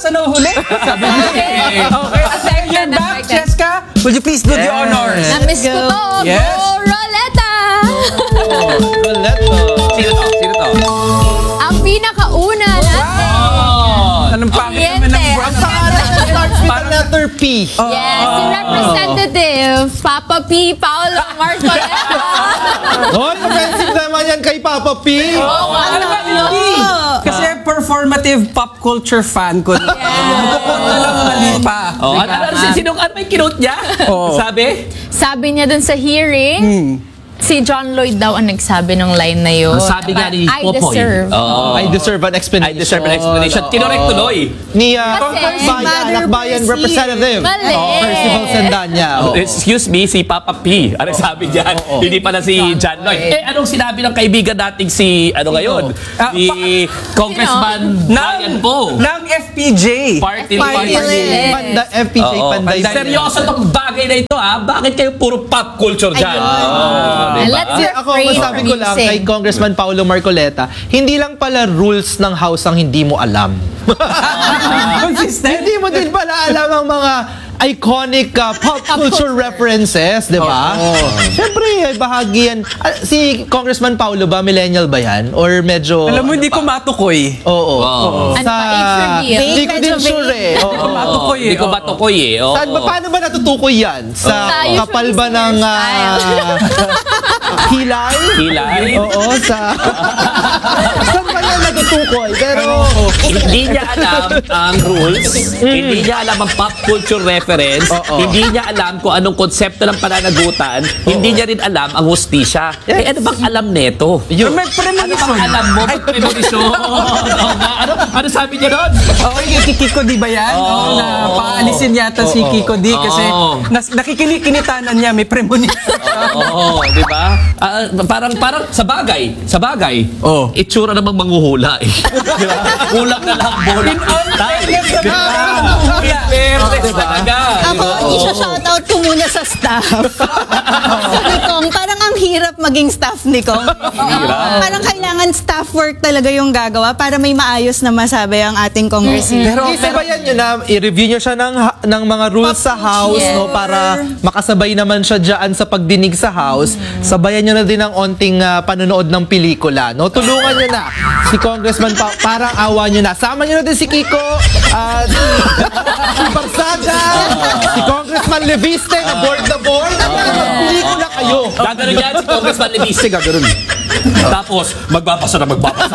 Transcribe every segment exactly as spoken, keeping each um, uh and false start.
sa nahuhuli. Sabi niya. Okay. Okay. You're back, Cheska. Would you please do the honors? Na-miss ko to. Yes. Go, Roleta! Roleta. Sino to? Sino to? Ang pinakauna natin. Anong pangit naman ng Oriente. brand? Ang pangalan starts with the letter P. Yes, si Representative Papa P. Paolo Marcoleta. Hoy, offensive naman yan kay Papa P. Ano ba hindi? Kasi performative pop culture fan ko. Magkukot na lang mali pa. Oh, ano, ano, sino, ano may kinote niya? Oo. Sabi? Sabi niya dun sa hearing, si John Lloyd daw ang nagsabi ng line na yun. Ang sabi nga ni I Popoy. deserve. Oh. I deserve an I explanation. deserve an explanation. Tinorek tuloy. Ni uh, Kasi- Bayan, Akbayan Representative. Mali. Oh, Percival Sandanya. Oh, Oh. excuse me, si Papa P. Ano sabi diyan? Hindi pala si John Lloyd. Eh, anong sinabi ng kaibigan nating si, ano ngayon? Ah, Si Congressman Ryan Poe. Ng F P J. Party Party Party. list. Panda, F P J, Oo. Panday. Seryoso tong bagay na ito, ha? Bakit kayo puro pop culture dyan? Oh, diba? Let's Kasi hear ako, masabi ko lang kay Congressman Paolo Marcoleta, hindi lang pala rules ng House ang hindi mo alam. Consistent. Hindi mo din pala alam ang mga iconic uh, pop culture references, di ba? Siyempre, ay bahagi yan. Ah, si Congressman Paulo ba, millennial ba yan? Or medyo... Alam mo, hindi ko matukoy. Oo. Oo. Ano pa, age reveal? Hindi ko din sure eh. Oo. Matukoy eh. Hindi ko matukoy eh. Oo. Saan ba, paano ba natutukoy yan? Sa Sa usually kapal ba sa ng ah, hairstyle. kilay? Kilay? Oo, sa... Saan ba yan natutukoy? Pero... Hindi niya alam ang rules, hindi niya alam ang pop culture reference, Oo. hindi niya alam kung anong konsepto ng pananagutan, hindi niya rin alam ang hustisya. Yes. Eh ano bang alam neto? Yun. May Ano premonition. bang alam mo? May premonition? Oo nga. Ano, ano sabi niya doon? Oo, yung kay Kiko D ba yan? Oo. Oo, na paalisin yata si Kiko D kasi Oo. nas, nakikinikinitanan niya, may premonition. Oo, di ba? Ah, parang parang sa bagay, sa bagay. Oo. Itsura namang manghuhula eh. Di ba? Kulang na lang bola. In all fairness Di ba? naman. In fairness Diba? talaga. Ako, isa-shoutout ko muna sa staff. ni Kong, parang ang hirap maging staff ni Kong. Parang kailangan staff work talaga yung gagawa para may maayos na masabi ang ating congressman. Pero isabayan nyo na, i-review nyo siya ng, ha- ng mga rules sa House, Yes. no, para makasabay naman siya dyan sa pagdinig sa House. Sabayan nyo na din ang onting ah, panonood ng pelikula, no? Tulungan nyo na si Congressman pa, parang awa nyo na. Sama nyo na din si Kiko, at si Barsaga, si Congressman Leviste, na board na board. Para mag-pelikula kayo. Gagano yan si Congressman Leviste, gagano. Tapos, magbabasa na magbabasa.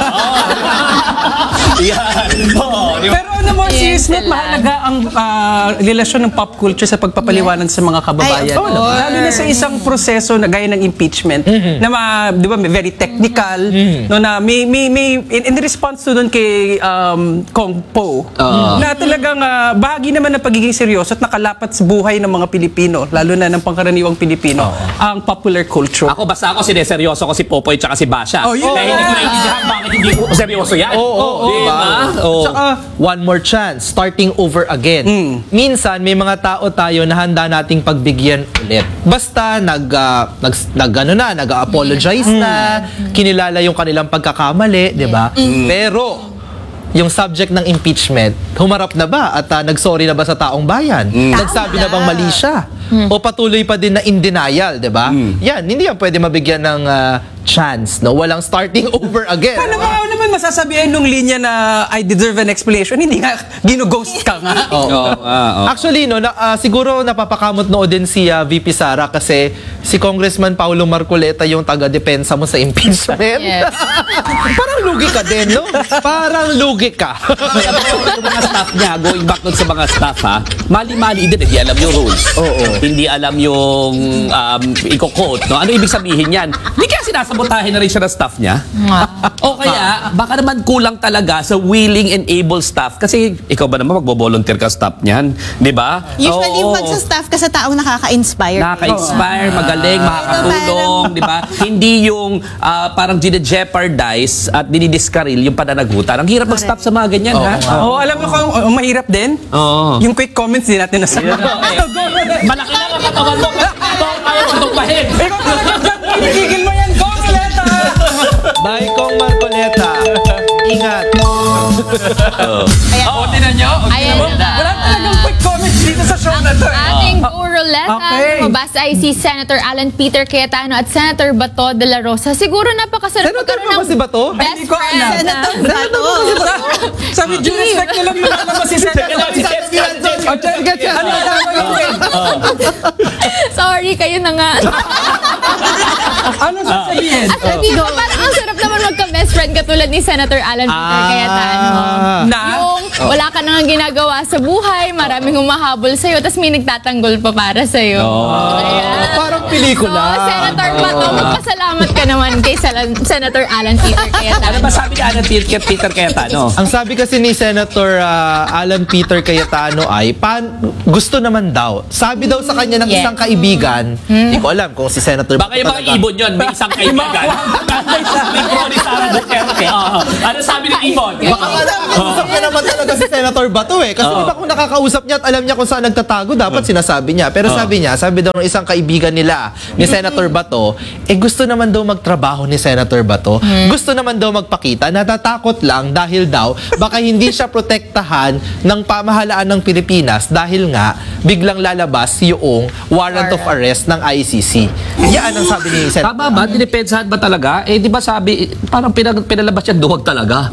Yan. Oh, di ba? Pero ano mo, Yes, sis, Nat, sila. mahalaga ang ah, relasyon ng pop culture sa pagpapaliwanag sa mga kababayan. Ay, of course. Lalo na sa isang proseso na gaya ng impeachment, na ma, di ba, may very technical, no, na may, may, may in, in response to doon kay um, Kong Po, na talagang ah, bahagi naman ng pagiging seryoso at nakalapat sa buhay ng mga Pilipino, lalo na ng pangkaraniwang Pilipino, ang popular culture. Ako, basta ako sineseryoso ko si Popoy tsaka si Basha. Oh, yun. Dahil hindi ko naiintindihan bakit hindi ko seryoso yan. Oo, oo, Di oo. ba? Oo. Tsaka, one more chance, starting over again. Minsan, may mga tao tayo na handa nating pagbigyan ulit. Basta nag, ah, nag, nag ano na, nag-apologize na, kinilala yung kanilang pagkakamali, di ba? Pero, yung subject ng impeachment, humarap na ba at ah, nagsorry na ba sa taong bayan? Nagsabi na bang mali siya? O patuloy pa din na in denial, di ba? Yan, hindi yan pwede mabigyan ng ah, chance, no? Walang starting over again. Paano ba ano naman masasabihan nung linya na I deserve an explanation? Hindi nga, gino-ghost ka nga. Oo, ah, oo. Actually, no, na, ah, siguro napapakamot noo din si ah, V P Sara kasi si Congressman Paulo Marcoleta yung taga-depensa mo sa impeachment. Yes. Parang lugi ka din, no? Parang lugi ka. Kaya ako, yung mga staff niya, going back doon sa mga staff, ha, mali-mali din, hindi alam yung rules. Oo. Hindi alam yung um, i-quote, no? Ano ibig sabihin yan? Hindi kaya sinasabotahin na rin siya ng staff niya? O kaya, baka naman kulang talaga sa willing and able staff. Kasi ikaw ba naman magbo-volunteer ka staff niyan? Di ba? Usually, Oo. pag sa staff ka sa taong nakaka-inspire. Nakaka-inspire, magaling, makakatulong, di ba? Hindi yung ah, parang gine-jeopardize at dinidiskaril yung pananagutan. Ang hirap mag-stop sa mga ganyan, ha? Oo, alam mo kung oh, mahirap din? Oo. Yung quick comments din natin nasa. Malaki lang ang katawan mo. Ito, ayaw ko tumpahin. Ikaw talaga dyan, pinigil mo yan, Kong Leta! Bye, Kong Marcoleta. Ingat. Ayan. Oh, tinan nyo. Oh, Ayan tinan mo. na. Wala talagang quick comments dito sa show na to. eh. Ating Go Ruleta, Okay. lumabas ay si Senator Alan Peter Cayetano at Senator Bato de la Rosa. Siguro napakasarap Senator magkaroon pa ba ng si Bato? Ay, best hindi ko friend. alam. Senator Bato. Sa with due respect na lang lumalabas si Senator. Si Jessica, Jessica. O, Jessica, ano Sorry, kayo na nga. Ano sasabihin? At sabi ko, parang ang sarap naman magka-best friend katulad ni Senator Alan Peter Ah. Cayetano. Na? Yung wala ka nang ginagawa sa buhay, maraming humahabol sa'yo, tapos may nagtatanggol pa para sa'yo. Ayan. Parang pelikula. So, Senator Bato, magpasalamat ka naman kay Sal- Senator Alan Peter Ano Cayetano. ba sabi ni Alan Peter, Peter Cayetano? Ang sabi kasi ni Senator ah, Alan Peter Cayetano ay pan, gusto naman daw. Sabi daw sa kanya ng Yeah. isang kaibigan, hindi ko alam kung si Senator Baka yung mga talaga. ibon yun, may isang kaibigan. May bro ni Sara Duterte. Oo. Ano sabi ng ibon? Baka nga nakakausap niya naman talaga si Senator Bato eh. Kasi di ba kung nakakausap niya at alam niya kung saan nagtatago, dapat sinasabi niya. Pero sabi niya, sabi daw ng isang kaibigan nila, ni Senator Bato, eh gusto naman daw magtrabaho ni Senator Bato. Gusto naman daw magpakita, natatakot lang dahil daw, baka hindi siya protektahan ng pamahalaan ng Pilipinas dahil nga, biglang lalabas yung warrant of arrest ng I C C. Yan ang sabi ni Senator. Tama ba? Dinipensahan ba talaga? Eh, di ba sabi, parang pinag, pinalabas yan, duwag talaga.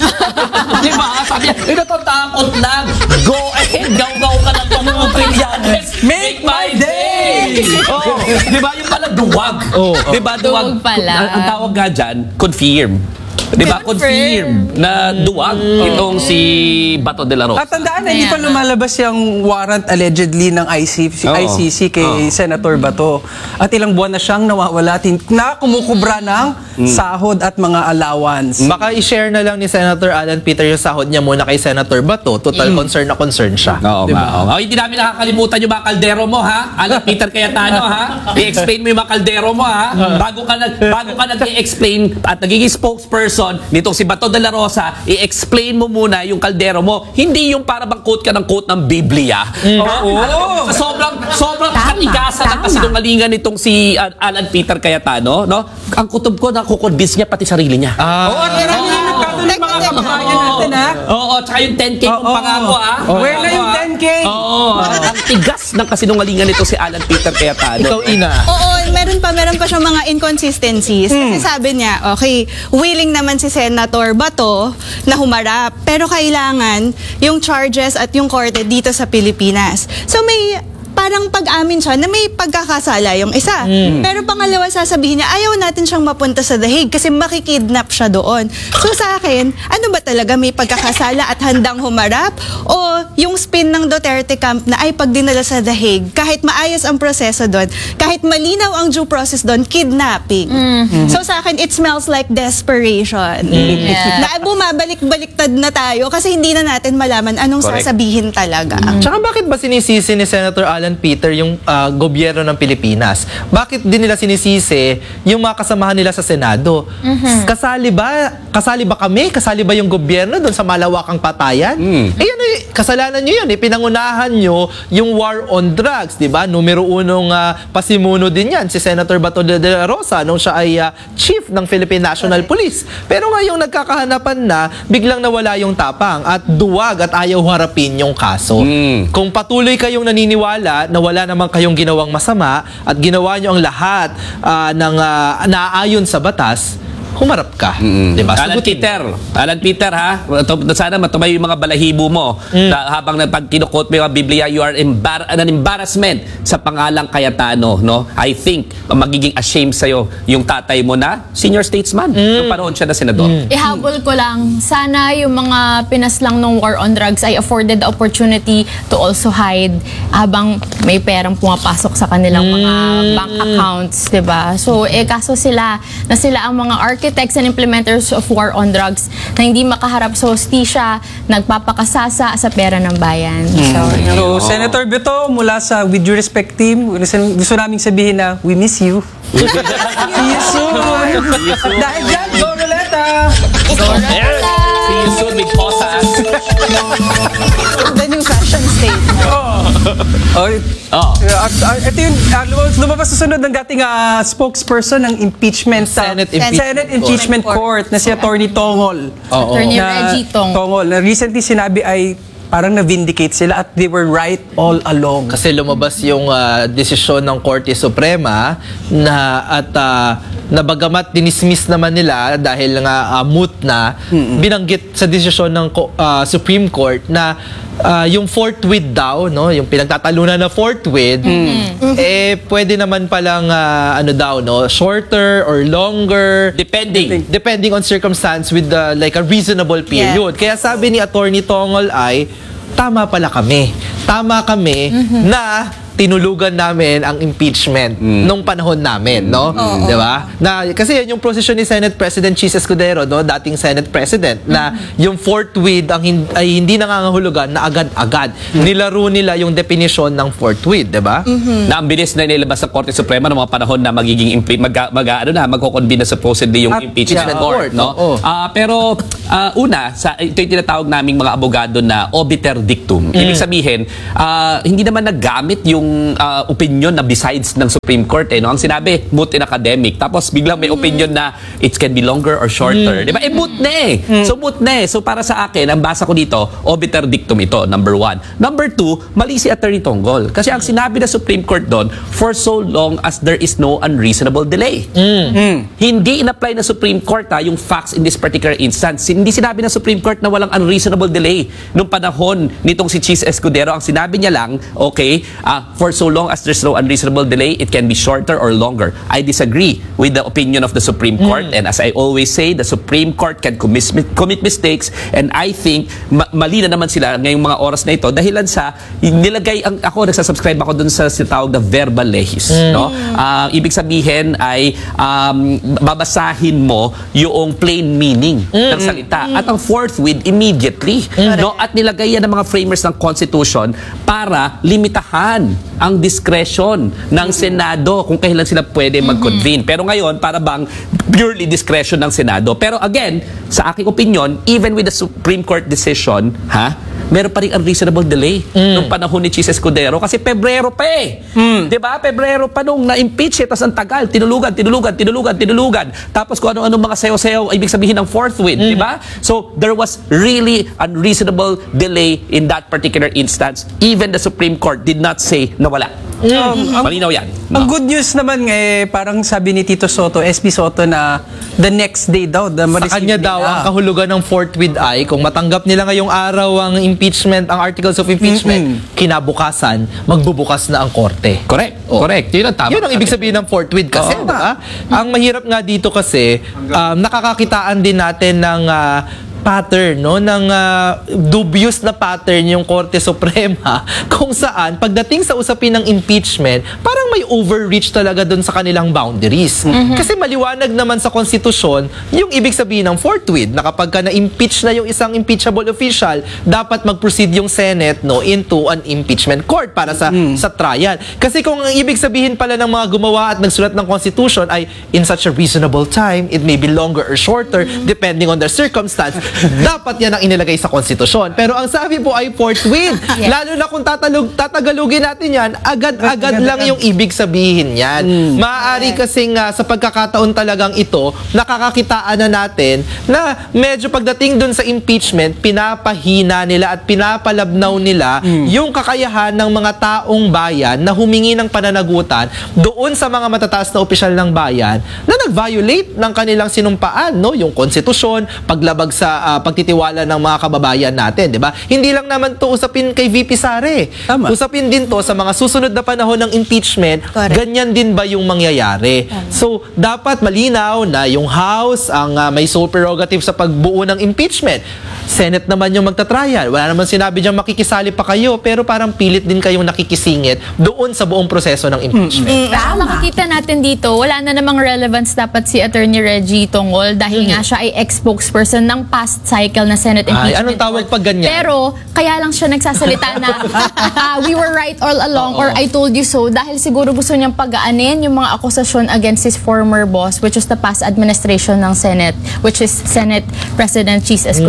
Di ba? Sabi niya, eh, natatakot lang. Go ahead, gaw-gaw ka lang mga Trillanes. Make my day! Oh, di ba? Yung pala duwag. Oh, oh. Di ba? Duwag. Duwag pala. Ang, ang tawag nga dyan, confirm. Di ba? Confirm na duwag itong si Bato de la Rosa. At tandaan na, hindi pa Ayan. lumalabas yung warrant allegedly ng I C C, Oo. I C C kay Senator Bato. At ilang buwan na siyang nawawala, tin- na kumukubra ng sahod at mga allowance. Baka i-share na lang ni Senator Alan Peter yung sahod niya muna kay Senator Bato. Total concern na concern siya. Oo Diba? nga. Oo. Oh, hindi namin nakakalimutan yung mga kaldero mo, ha? Alam, Peter Cayetano, ha? I-explain mo yung mga kaldero mo, ha? Bago ka, nag, bago ka nag-i-explain at nagiging spokesperson nitong si Bato de la Rosa, i-explain mo muna yung kaldero mo. Hindi yung para bang quote ka ng quote ng Biblia. Ha? Oo. Alam mo, sa sobrang, sobrang Tama, katigasan ng tama. kasinungalingan nitong si uh, Alan Peter Cayetano, no? Ang kutob ko, nakukonvince niya pati sarili niya. Ah, Oo, at marami na nagkatuloy mga kababayan natin, ha? Oo, tsaka yung ten K kung Oo. pangako, ha? Where na yung ten K? Oo. Ang tigas ng kasinungalingan nito si Alan Peter Cayetano. ikaw, Ina. Oo, meron pa, meron pa siyang mga inconsistencies. Kasi sabi niya, okay, willing naman si Senator Bato na humarap. Pero kailangan yung charges at yung korte dito sa Pilipinas. So may parang pag-amin siya na may pagkakasala yung isa. Pero pangalawa, sasabihin niya, ayaw natin siyang mapunta sa The Hague kasi makikidnap siya doon. So sa akin, ano ba talaga may pagkakasala at handang humarap? O yung spin ng Duterte camp na ay pag dinala sa The Hague, kahit maayos ang proseso doon, kahit malinaw ang due process doon, kidnapping. So sa akin, it smells like desperation. Yeah. Na bumabalik-baliktad na tayo kasi hindi na natin malaman anong Correct. sasabihin talaga. Tsaka bakit ba sinisisi ni Senator Alan Peter yung ah, gobyerno ng Pilipinas? Bakit din nila sinisisi yung mga kasamahan nila sa Senado? Kasali ba? Kasali ba kami? Kasali ba yung gobyerno doon sa malawakang patayan? Eh yan eh, kasalanan nyo yun. Eh. Pinangunahan nyo yung war on drugs, di ba? Numero unong ah, pasimuno din yan, si Senator Bato de la Rosa nung siya ay ah, chief ng Philippine National Police. Pero ngayong nagkakahanapan na, biglang nawala yung tapang at duwag at ayaw harapin yung kaso. Mm. Kung patuloy kayong naniniwala na wala naman kayong ginawang masama at ginawa nyo ang lahat ah, ng ah, naaayon sa batas, humarap ka. Diba? Alan Sagutin. Peter, Alan Peter ha, Ito- sana matumay yung mga balahibo mo na habang na, pag kinukot mo yung mga Biblia, you are embar- an embarrassment sa pangalang Cayetano, no? I think magiging ashamed sa'yo yung tatay mo na senior statesman. Nung panahon siya na senador. Ihabol ko lang, sana yung mga pinaslang ng war on drugs ay afforded the opportunity to also hide habang may perang pumapasok sa kanilang mga bank accounts, 'di ba? So, eh kaso sila na sila ang mga architects and implementers of war on drugs na hindi makaharap sa hostisya, nagpapakasasa sa pera ng bayan. So, So, Senator Bato, mula sa With Due Respect team, gusto naming sabihin na, we miss you. See you soon! Dahil dyan, Go Ruleta! See you soon, big posas. The new fashion statement. Oh, Oh. uh, uh, ito yung uh, lumabas, lumabas sa sunod ng dating uh, spokesperson ng impeachment uh, Senate impeachment Senate Impeachment Court, na si Attorney Tongol. Oo. Attorney Na- Reggie Tong. Tongol. Na recently sinabi ay parang na-vindicate sila at they were right all along. Kasi lumabas yung ah, desisyon ng Korte Suprema na at ah, na bagamat dinismiss naman nila dahil nga ah, moot na, binanggit sa desisyon ng ko- ah, Supreme Court na ah, yung forthwith daw, no, yung pinagtatalunan na forthwith, eh pwede naman palang ah, ano daw, no, shorter or longer, Depending. depending on circumstance with the, like a reasonable period. Kaya sabi ni Attorney Tongol ay tama pala kami. Tama kami na tinulugan namin ang impeachment nung panahon namin, no? 'Di ba? Na kasi yan yung posisyon ni Senate President Chis Escudero, no, dating Senate President, na yung forthwith ang hin- ay hindi nangangahulugan na agad-agad. Nilaro nila yung definition ng forthwith, 'di ba? Na ang bilis na nilabas ng Korte Suprema ng mga panahon na magiging impe- mag, mag, ano na magko-convene na supposedly yung At- impeachment yeah, court, court, no? oo. Ah, pero ah, una, sa ito yung tinatawag naming mga abogado na obiter dictum. Ibig sabihin, ah, hindi naman naggamit yung ah, opinion na besides ng Supreme Court, eh, no? Ang sinabi, moot in academic. Tapos biglang may opinion na it can be longer or shorter. Di ba? Eh, moot na eh. So, moot na eh. So, para sa akin, ang basa ko dito, obiter dictum ito, number one. Number two, mali si Attorney Tongol. Kasi ang sinabi ng Supreme Court doon, for so long as there is no unreasonable delay. Hindi in-apply ng Supreme Court ha, yung facts in this particular instance. Hindi sinabi ng Supreme Court na walang unreasonable delay nung panahon nitong si Chis Escudero. Ang sinabi niya lang, okay, ah, for so long as there's no unreasonable delay, it can be shorter or longer. I disagree with the opinion of the Supreme Court. And as I always say, the Supreme Court can commit, commit mistakes. And I think, ma- mali na naman sila ngayong mga oras na ito dahilan sa, nilagay, ang, ako, nagsasubscribe ako dun sa sinatawag na verbal lehis. No? Ah, ibig sabihin ay, um, babasahin mo yung plain meaning ng salita. At ang forthwith, immediately. No? At nilagay yan ng mga framers ng Constitution para limitahan ang discretion ng Senado kung kailan sila pwede mag-convene. Pero ngayon, para bang purely discretion ng Senado. Pero again, sa aking opinion, even with the Supreme Court decision, ha, meron pa rin unreasonable delay nung panahon ni Chis Escudero kasi Pebrero pa eh. Di ba? Pebrero pa nung na-impeach eh, tapos ang tagal, tinulugan, tinulugan, tinulugan, tinulugan. Tapos kung ano-ano mga sayo-sayo, ibig sabihin ng forthwith, di ba? So, there was really unreasonable delay in that particular instance. Even the Supreme Court did not say na wala. Um, ang, Malinaw yan. ang No? good news naman eh, parang sabi ni Tito Soto, S B Soto, na the next day daw, the Sa kanya daw, ang kahulugan ng forthwith ay, kung matanggap nila ngayong araw ang impeachment, ang articles of impeachment, kinabukasan, magbubukas na ang korte. Correct. Oh. Correct. Yun ang tama. Yun ang ibig sabihin ng forthwith kasi, Oo. diba? Ang mahirap nga dito kasi, um, nakakakitaan din natin ng ah, pattern, no, ng ah, dubious na pattern yung Korte Suprema kung saan pagdating sa usapin ng impeachment, parang may overreach talaga dun sa kanilang boundaries. Kasi maliwanag naman sa konstitusyon yung ibig sabihin ng forthwith na kapag ka na-impeach na yung isang impeachable official, dapat mag-proceed yung Senate, no, into an impeachment court para sa sa trial. Kasi kung ang ibig sabihin pala ng mga gumawa at nagsulat ng constitution ay in such a reasonable time, it may be longer or shorter depending on the circumstance, dapat yan ang inilagay sa konstitusyon. Pero ang sabi po ay forthwith. Yeah. Lalo na kung tatalog, tatagalugin natin yan, agad-agad lang yung ibig sabihin yan. Maaari kasing uh, sa pagkakataon talagang ito, nakakakitaan na natin na medyo pagdating dun sa impeachment, pinapahina nila at pinapalabnaw nila yung kakayahan ng mga taong bayan na humingi ng pananagutan doon sa mga matataas na opisyal ng bayan na nag-violate ng kanilang sinumpaan, no? Yung konstitusyon, paglabag sa uh, pagtitiwala ng mga kababayan natin, di ba? Hindi lang naman to usapin kay V P Sare. Tama. Usapin din to sa mga susunod na panahon ng impeachment. Correct. Ganyan din ba yung mangyayari? So, dapat malinaw na yung House ang uh, may sole prerogative sa pagbuo ng impeachment. Senate naman yung magtatrial. Wala naman sinabi diyang makikisali pa kayo, pero parang pilit din kayong nakikisingit doon sa buong proseso ng impeachment. Pero makikita natin dito, wala na namang relevance dapat si Attorney Reggie Tongol dahil nga siya ay ex-spokesperson ng past cycle na Senate Ay, impeachment. anong tawag court. pag ganyan? Pero, kaya lang siya nagsasalita na ah, we were right all along or I told you so dahil siguro gusto niyang pagaanin yung mga akusasyon against his former boss which is the past administration ng Senate, which is Senate President Chis Escudero.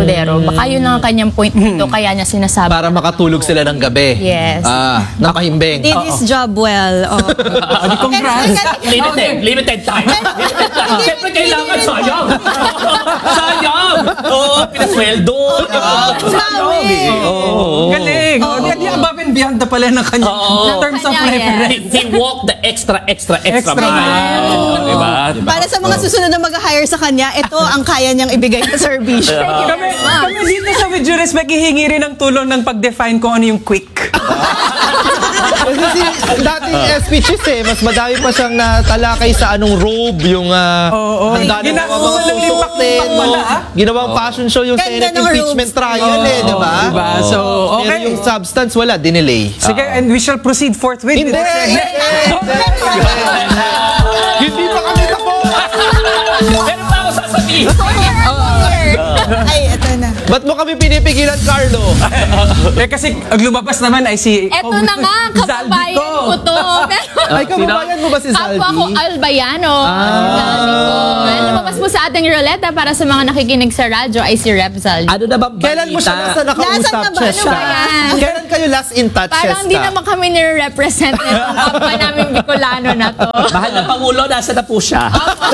Baka yun ang kanyang point dito, kaya niya sinasabi. Para makatulog sila ng gabi. Yes. Ah, ng mahimbing. Did his job well. Oh. Congrats. Limited, limited time. Limited time. Siyempre kailangan sayang. Sayang. Oo, pinasweldo. Sayang. Oo. Galing. Oh, di, di above and beyond na pala ng kanya. Oo. In terms of Kanya, yes. reference. He, he walked the extra, extra, extra, Extra mile. mile. Oo, diba? Para sa mga susunod na mag-hire sa kanya, ito ang kaya niyang ibigay na service. Kami, kami dito sa With Due Respect, hihingi rin ng tulong ng pag-define kung ano yung quick. Kasi si dating S P Chis eh, mas madami pa siyang natalakay sa anong robe, yung uh, Oo. handa na Gina- mga mga walang susuotin. impact pala, ah. Ginawang fashion show yung Ganda Senate ng impeachment robes. trial eh, di ba? Diba? So, Pero okay. yung substance wala, dinelay. Sige, and we shall proceed forthwith. Hindi! with the segment. Hindi pa kami tapos! Meron pa ako sasabihin. Ay, ito na. Ba't mo kami pinipigilan, Carlo? Eh kasi ang lumabas naman ay si... Eto na nga, kababayan ko to. Pero, Ay, kababayan mo ba si Zaldi? Kapwa ko Albayano. Zaldi ko. Ang lumabas mo sa ating ruleta para sa mga nakikinig sa radyo ay si Rep Zaldi. Ano na ba balita? Kailan mo siya nasa Nasaan nakausap, na ba? Cheska? Ano ba yan? Kailan kayo last in touch, Parang Cheska? hindi naman kami nire-represent nitong kapwa namin Bicolano na to. Mahal na Pangulo, nasa na po siya.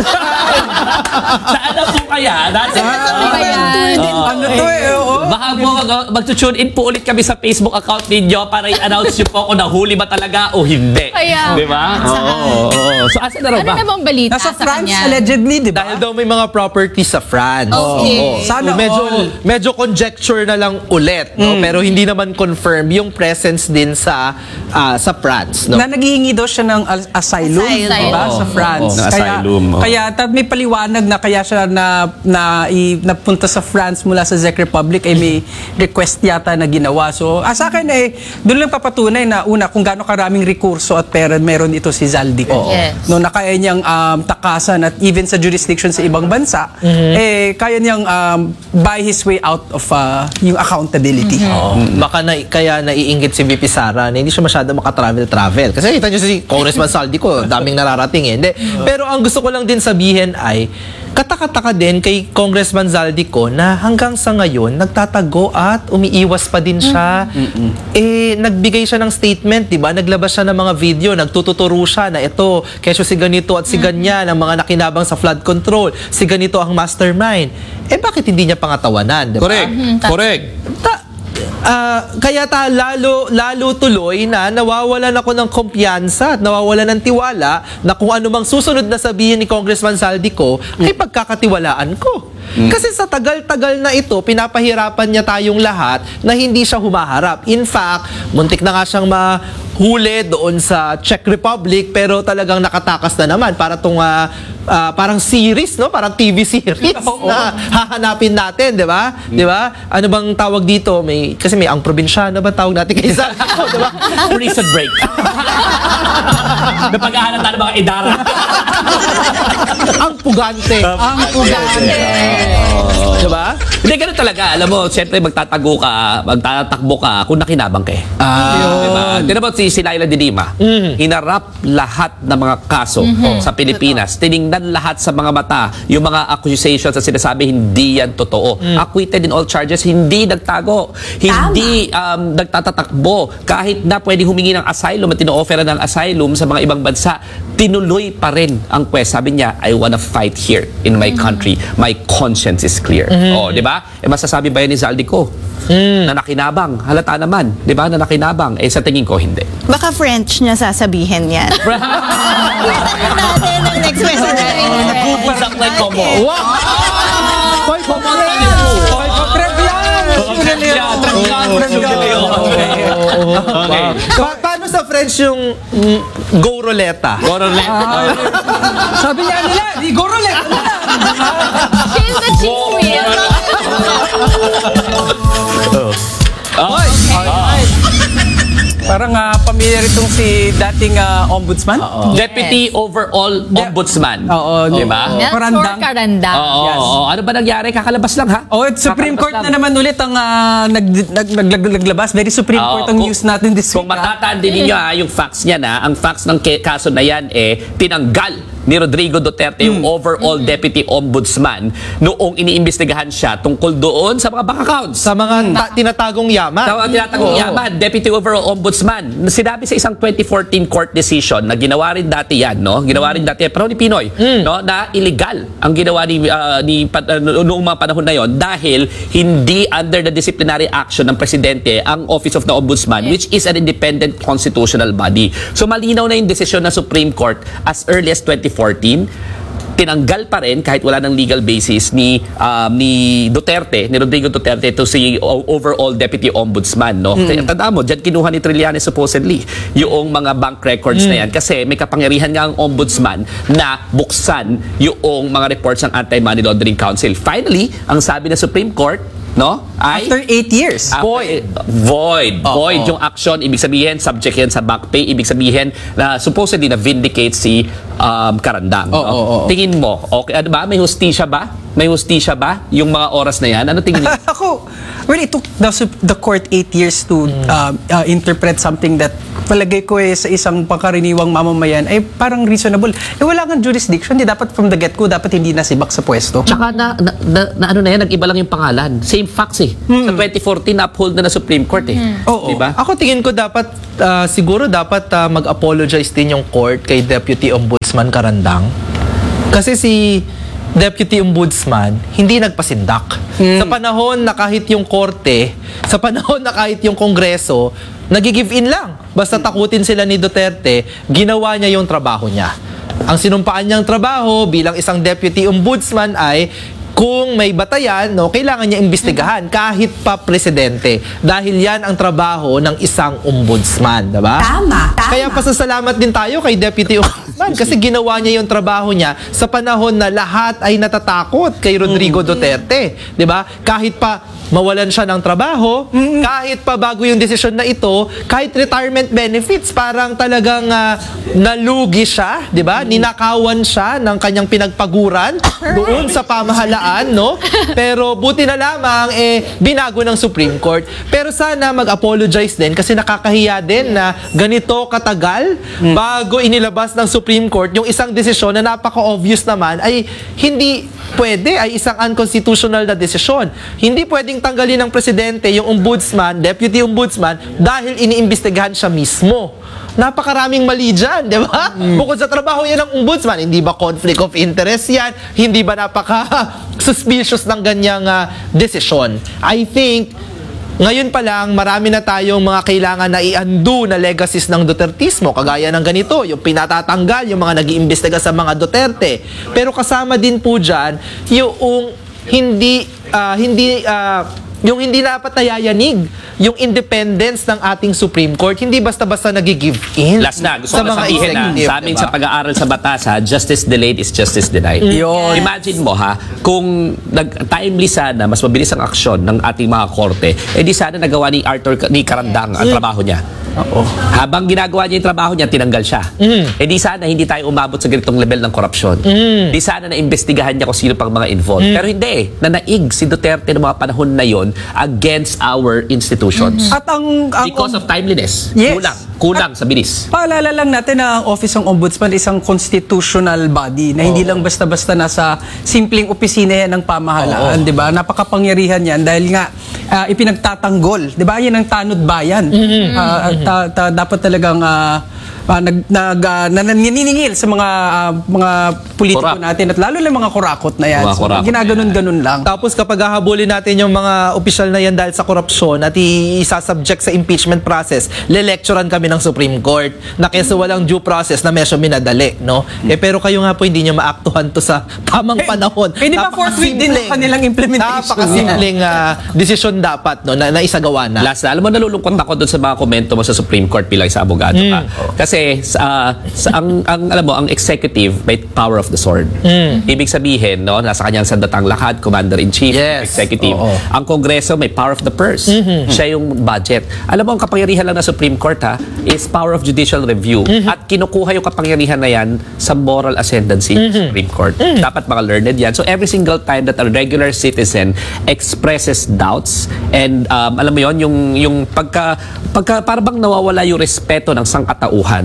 Saan na po kaya? Nasa Ano ba yan? Ano to eh, oo. Baka po mag- mag-tune in po ulit kami sa Facebook account ninyo para i-announce nyo po kung nahuli ba talaga o hindi. Kaya- Di ba? Oo. oo. So, asa na raw Ano ba? na bang balita Nasa sa France, kanya? allegedly, di ba? Dahil daw may mga properties sa France. Okay. Oo. Sana So, medyo, all. medyo conjecture na lang ulit, no? Pero hindi naman confirm yung presence din sa ah, sa France, no? Na naghihingi daw siya ng al- asylum, Asylum. di ba? Sa France. Oo, ng kaya, asylum, oo. kaya tad may paliwanag na kaya siya na, na i, napunta sa France mula sa Czech Republic ay may request yata na ginawa. So, ah, sa akin eh, doon lang papatunay na una, kung gaano karaming rekurso at pera meron ito si Zaldi. Yes. No, na kaya niyang um, takasan at even sa jurisdiction sa ibang bansa, eh, kaya niyang um, buy his way out of uh, yung accountability. Oo. Baka na, kaya naiinggit si V P Sara na hindi siya masyado makatravel-travel. Kasi kita niyo si Congressman Saldi ko, daming nararating eh. Hindi. Pero ang gusto ko lang din sabihin ay, katakataka din kay Congressman Zaldi ko na hanggang sa ngayon, nagtatago at umiiwas pa din siya. Eh, nagbigay siya ng statement, di ba? Naglabas siya ng mga video, nagtututuro siya na ito, kesyo si ganito at si ganyan, ang mga nakinabang sa flood control, si ganito ang mastermind. Eh, bakit hindi niya pangatawanan, di ba? Correct. Correct. Ta- ah, kaya ta lalo lalo tuloy na nawawalan ako ng kumpiyansa at nawawalan ng tiwala na kung ano mang susunod na sabihin ni Congressman Zaldi ko ay pagkakatiwalaan ko. Kasi sa tagal-tagal na ito, pinapahirapan niya tayong lahat na hindi siya humaharap. In fact, muntik na nga siyang mahuli doon sa Czech Republic pero talagang nakatakas na naman para tong ah, ah, parang series, no? Parang T V series na hahanapin natin, 'di ba? 'Di ba? Ano bang tawag dito? May kasi may ang probinsyano ba tawag natin kay Zaldi ko, 'di ba? Prison break. Napag-ahanap tayo ng mga idara. Ang pugante. Ang pugante. Di ba? Hindi, ganun talaga. Alam mo, siyempre magtatago ka, magtatakbo ka kung nakinabang ka eh. Ah. Diba? Tignan mo si, si Laila de Lima. Hinarap lahat ng mga kaso sa Pilipinas. Tiningnan lahat sa mga mata yung mga accusations at sinasabi hindi yan totoo. Acquitted in all charges, hindi nagtago. Hindi um, nagtatatakbo. Kahit na pwede humingi ng asylum at tino-offer ng asylum sa mga ibang bansa, tinuloy pa rin ang quest. Sabi niya, I wanna fight here in my country. My conscience is clear. Oh, di ba? Eh, masasabi ba yan ni Zaldi ko? Na nakinabang. Halata naman. Di ba? Na nakinabang. Eh, sa tingin ko, hindi. Baka French niya sasabihin yan. natin ang next message. Isang like como. Wow! Hoy, pumapalala. Hoy, Trevian! Okay. Pa- paano sa French yung mm, go roleta? Gorolet. Sabi niya nila, di gorolet. Kill the cheese wheel. Okay. Parang uh, pamilyar itong si dating ah, ombudsman. Deputy Overall Ombudsman. Oo, Di ba? Melchor Karandang. Karandang. Oo. Yes. oo. Ano ba nangyari? Kakalabas lang ha? Oh, it's Supreme Court Kakalabas na lang. naman ulit ang ah, nag, nag, nag, nag, naglabas. Very Supreme Oo, Court ang kung- news natin this Kung week. ah. matatandaan ninyo ha, yung facts niya na, ang facts ng ke- kaso na yan eh, tinanggal ni Rodrigo Duterte, yung overall Deputy Ombudsman, noong iniimbestigahan siya tungkol doon sa mga bank accounts. Sa mga ta- tinatagong yaman. Tawag ang tinatagong Oo. yaman, Deputy Overall Ombudsman. Sinabi sa isang twenty fourteen court decision na ginawa rin dati yan, no? Ginawa rin dati yan, pero ni Pinoy, no? Na illegal ang ginawa ni, uh, ni pa- uh, noong mga panahon na yon dahil hindi under the disciplinary action ng Presidente ang Office of the Ombudsman, which is an independent constitutional body. So malinaw na yung desisyon ng Supreme Court as early as twenty fourteen. Tinanggal pa rin kahit wala ng legal basis ni um, ni Duterte, ni Rodrigo Duterte to si o- overall Deputy Ombudsman, no? Kaya tandaan mo, diyan kinuha ni Trillanes supposedly yung mga bank records na yan kasi may kapangyarihan nga ang Ombudsman na buksan yung mga reports ng Anti-Money Laundering Council. Finally, ang sabi ng Supreme Court, no, ay After eight years. After- Void. Void. Oo. Void yung action. Ibig sabihin, subject yan sa back pay. Ibig sabihin na supposedly na vindicate si um, Karandang. Oo, no? oo, oo. Tingin mo, okay, ano ba? May hustisya ba? May hustisya ba yung mga oras na yan? Ano tingin mo? Ako, well, it took the, sup- the court eight years to um, uh, interpret something that palagay ko eh, sa isang pangkaraniwang mamamayan ay parang reasonable. Eh wala kang jurisdiction, di dapat from the get-go, dapat hindi nasibak sa pwesto. Tsaka na, na, na, na ano na yan, nag-iba lang yung pangalan. Same facts eh. Sa twenty fourteen, na-uphold na na Supreme Court eh. Oo. Diba? Ako tingin ko dapat, ah, siguro dapat ah, mag-apologize din yung court kay Deputy Ombudsman Karandang. Kasi si Deputy Ombudsman hindi nagpasindak. Sa panahon na kahit yung korte, sa panahon na kahit yung kongreso, nag-give in lang. Basta takutin sila ni Duterte, ginawa niya yung trabaho niya. Ang sinumpaan niyang trabaho bilang isang Deputy Ombudsman ay kung may batayan, no, kailangan niya imbestigahan kahit pa presidente. Dahil yan ang trabaho ng isang ombudsman, diba? Tama, tama. Kaya pasasalamat din tayo kay Deputy Ombudsman kasi ginawa niya yung trabaho niya sa panahon na lahat ay natatakot kay Rodrigo Duterte. Diba? Kahit pa mawalan siya ng trabaho, kahit pa bago yung desisyon na ito, kahit retirement benefits, parang talagang ah, nalugi siya, di ba? Ninakawan siya ng kanyang pinagpaguran doon sa pamahalaan, no? Pero buti na lamang, eh, binago ng Supreme Court. Pero sana mag-apologize din kasi nakakahiya din na ganito katagal bago inilabas ng Supreme Court yung isang desisyon na napaka-obvious naman ay hindi pwede, ay isang unconstitutional na desisyon. Hindi pwedeng tanggalin ng presidente yung ombudsman, deputy ombudsman, dahil iniimbestigahan siya mismo. Napakaraming mali dyan, di ba? Bukod sa trabaho yan ng ombudsman, hindi ba conflict of interest yan? Hindi ba napaka-suspicious ng ganyang ah, desisyon? I think, ngayon pa lang, marami na tayong mga kailangan na i-undo na legacies ng Dutertismo. Kagaya ng ganito, yung pinatatanggal, yung mga nag-iimbestiga sa mga Duterte. Pero kasama din po dyan, yung hindi, ah, hindi, ah, yung hindi dapat nayayanig, yung independence ng ating Supreme Court, hindi basta-basta nag-give in Last na, gusto sa ko na mga sabihin na executive, sa amin diba? sa pag-aaral sa batas ha, justice delayed is justice denied. Yun. Imagine mo ha, kung nag-timely sana, mas mabilis ang aksyon ng ating mga korte, eh di sana nagawa ni Arthur, ni Karandang ang trabaho niya. Oo. Habang ginagawa niya yung trabaho niya, tinanggal siya. Eh di sana hindi tayo umabot sa ganitong level ng korupsyon. Di sana na-imbestigahan niya kung sino pang mga involved. Pero hindi eh, nanaig si Duterte ng mga panahon na yon against our institutions. At ang, ang Because of timeliness. Yes. Kulang. Kulang sa bilis. Paalala lang natin na ang Office ng Ombudsman isang constitutional body na hindi lang basta-basta nasa simpleng opisina yan ng pamahalaan, di ba? Napakapangyarihan yan dahil nga ah, ipinagtatanggol, di ba? Yan ang tanod bayan. Ah, ta- ta- dapat talagang ah, ah, nag, nag, ah, naniningil sa mga ah, mga politiko Korap. natin at lalo na mga kurakot na yan. Mga So, kurakot ginaganon-ganon lang. Tapos kapag hahabulin natin yung mga opisyal na yan dahil sa korupsyon at i-subject sa impeachment process, le-lecturean kami ng Supreme Court na kesa walang due process na medyo minadali, no? Eh pero kayo nga po hindi nyo maaktuhan to sa tamang panahon. eh, di ba forthwith din ang kanilang implementation? Napakasimpleng ah, desisyon dapat no, na, na isagawa na. Last na, alam mo, nalulungkot ako doon sa mga komento mo sa Supreme Court bilang sa abogado ka. Kasi, sa, sa, ang, ang, alam mo, ang executive may power of the sword. Ibig sabihin, no, nasa kanyang sandatang lakad, commander-in-chief, Yes. executive. Oo. Ang Kongreso may power of the purse. Siya yung budget. Alam mo, ang kapangyarihan lang ng Supreme Court, ha, is power of judicial review. At kinukuha yung kapangyarihan na yan sa moral ascendancy ng Supreme Court. Dapat mga learned yan. So, every single time that a regular citizen expresses doubts and um, alam mo yon yung yung pagka pagka para bang nawawala yung respeto ng sangkatauhan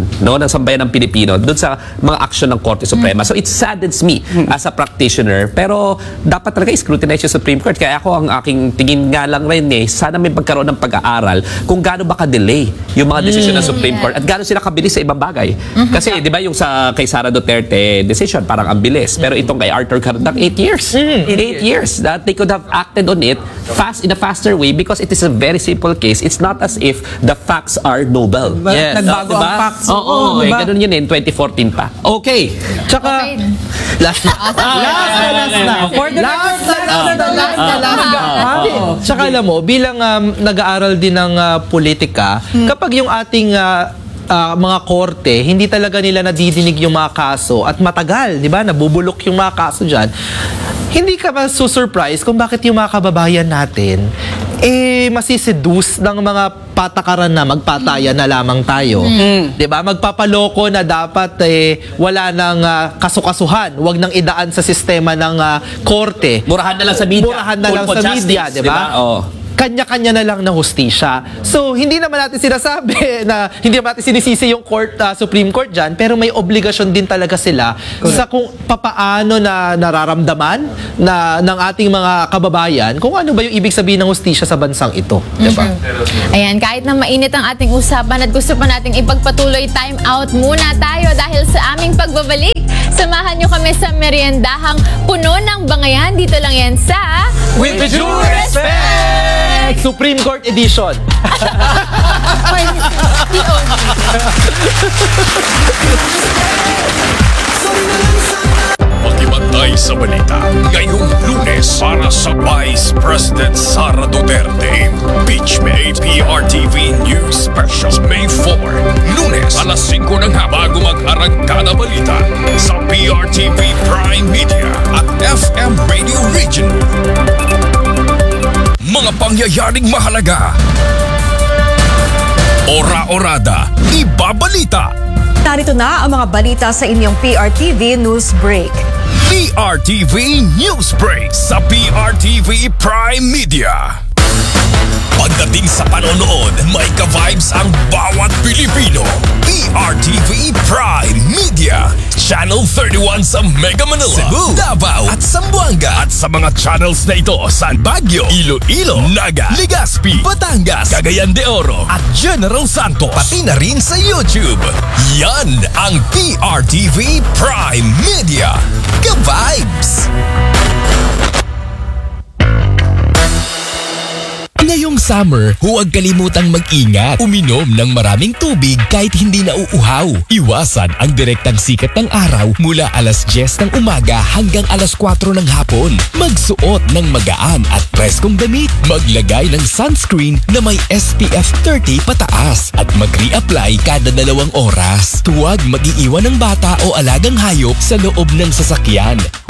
kapangyarihan, no, ng sambayan ng Pilipino doon sa mga aksyon ng Korte Suprema. So it saddens me as a practitioner, pero dapat talaga scrutinize yung Supreme Court. Kaya ako, ang aking tingin nga lang rin eh, sana may pagkaroon ng pag-aaral kung gaano ba ka-delay yung mga desisyon ng Supreme Court at gaano sila kabilis sa ibang bagay. Kasi di ba yung sa kay Sara Duterte decision parang ang bilis, pero itong kay Arthur Cardac eight years. eight years that they could have acted on it fast in a faster way because it is a very simple case. It's not as if the facts are noble. Yes. Nagbago ang facts. Oo, oh, oh, diba? eh, ganun yun eh, twenty fourteen pa. Okay. Tsaka, Okay. last na. last na, last na. For the Last na, record, last na, last na, last na. Oo. Tsaka alam mo, bilang um, nag-aaral din ng uh, politika, kapag yung ating uh, uh, mga korte, hindi talaga nila nadidinig yung mga kaso at matagal, di ba? Nabubulok yung mga kaso dyan. Hindi ka ba susurprise kung bakit yung mga kababayan natin eh masiseduce ng mga patakaran na magpatayan na lamang tayo. 'Di ba? Magpapaloko na dapat eh wala nang uh, kasukasuhan, wag nang idaan sa sistema ng uh, korte. Murahan na lang sa media. Murahan na Full lang for sa justice, media, 'di ba? Oo. Kanya-kanya na lang na hustisya. So, hindi naman natin sinasabi na hindi naman natin sinisisi yung court, uh, Supreme Court dyan, pero may obligasyon din talaga sila sa kung papaano na nararamdaman na ng ating mga kababayan kung ano ba yung ibig sabihin ng hustisya sa bansang ito. Diba? Ayan, kahit na mainit ang ating usapan at gusto pa nating ipagpatuloy, time out muna tayo dahil sa aming pagbabalik. Samahan nyo kami sa meriendahang puno ng bangayan. Dito lang yan sa... With due respect! Supreme Court Edition. Pakibantay sa balita ngayong Lunes para sa Vice President Sara Duterte Impeachment. A P R T V News Special May fourth, Lunes alas singko ng hapon bago mag-arangkada balita sa P R T V Prime Media at F M Radio Regional. Mga pangyayaring mahalaga, ora-orada, ibabalita. Narito na ang mga balita sa inyong P R T V News Break. P R T V News Break sa P R T V Prime Media. Pagdating sa panonood, may ka-vibes ang bawat Pilipino. P R T V Prime Media. Channel thirty-one sa Mega Manila, Cebu, Davao at Zamboanga. At sa mga channels na ito sa Baguio, Iloilo, Naga, Legazpi, Batangas, Cagayan de Oro at General Santos. Pati na rin sa YouTube. Yan ang P R T V Prime Media. Ka-vibes! Ngayong summer, huwag kalimutang mag-ingat. Uminom ng maraming tubig kahit hindi nauuhaw. Iwasan ang direktang sikat ng araw mula alas diyes ng umaga hanggang alas kwatro ng hapon. Magsuot ng magaan at preskong damit. Maglagay ng sunscreen na may S P F thirty pataas at mag-re-apply kada dalawang oras. Huwag mag-iiwan ng bata o alagang hayop sa loob ng sasakyan.